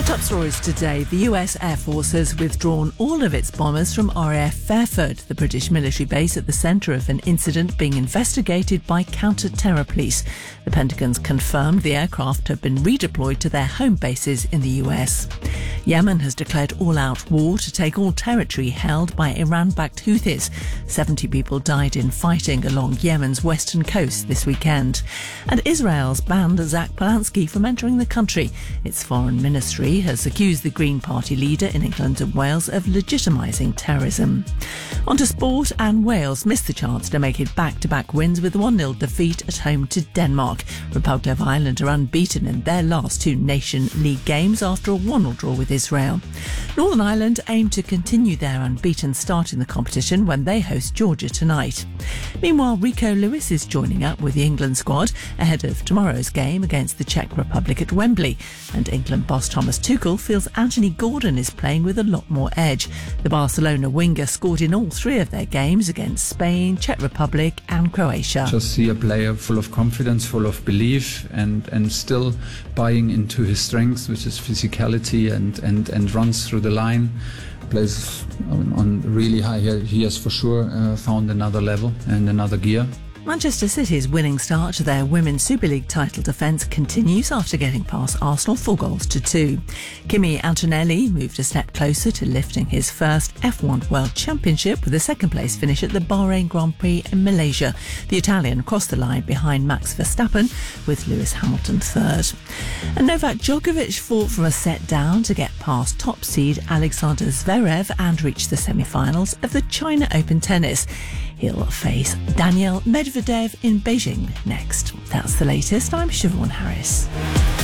Our top stories today. The US Air Force has withdrawn all of its bombers from RAF Fairford, the British military base at the centre of an incident being investigated by counter-terror police. The Pentagon's confirmed the aircraft have been redeployed to their home bases in the US. Yemen has declared all-out war to take all territory held by Iran-backed Houthis. 70 people died in fighting along Yemen's western coast this weekend. And Israel's banned Zach Polanski from entering the country. Its foreign ministry has accused the Green Party leader in England and Wales of legitimising terrorism. On to sport, and Wales missed the chance to make it back-to-back wins with a 1-0 defeat at home to Denmark. Republic of Ireland are unbeaten in their last two Nation League games after a 1-1 draw with Israel. Northern Ireland aim to continue their unbeaten start in the competition when they host Georgia tonight. Meanwhile, Rico Lewis is joining up with the England squad ahead of tomorrow's game against the Czech Republic at Wembley. And England boss Thomas Tuchel feels Anthony Gordon is playing with a lot more edge. The Barcelona winger scored in all three of their games against Spain, Czech Republic and Croatia. Just see a player full of confidence, full of belief and still buying into his strengths, which is physicality and runs through the line. Plays on really high. He has for sure found another level and another gear. Manchester City's winning start to their Women's Super League title defence continues after getting past Arsenal 4-2. Kimi Antonelli moved a step closer to lifting his first F1 World Championship with a second-place finish at the Bahrain Grand Prix in Malaysia. The Italian crossed the line behind Max Verstappen, with Lewis Hamilton third. And Novak Djokovic fought from a set down to get past top seed Alexander Zverev and reach the semi-finals of the China Open Tennis. He'll face Daniil Medvedev in Beijing next. That's the latest. I'm Siobhan Harris.